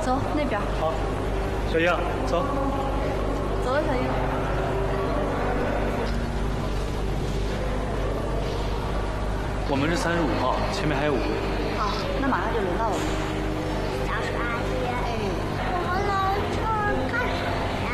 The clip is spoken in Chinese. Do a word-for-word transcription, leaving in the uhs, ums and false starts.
走那边。 好，小英，走。 走了，小英。 我们是三十五号，前面还有五位。 好，那马上就轮到我们。